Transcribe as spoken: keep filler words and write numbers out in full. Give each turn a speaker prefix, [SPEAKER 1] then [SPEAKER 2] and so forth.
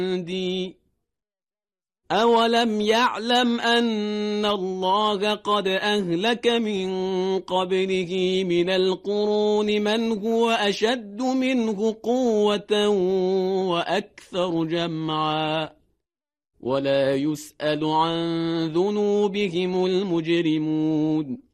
[SPEAKER 1] عندي أولم يعلم أن الله قد أهلك من قبله من القرون من هو أشد منه قوة وأكثر جمعا ولا يسأل عن ذنوبهم المجرمون